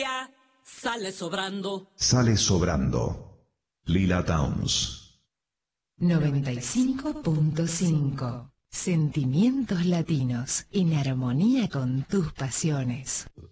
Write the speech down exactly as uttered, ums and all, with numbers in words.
Sale sobrando. Sale sobrando. Lila Downs. noventa y cinco punto cinco. Sentimientos latinos en armonía con tus pasiones.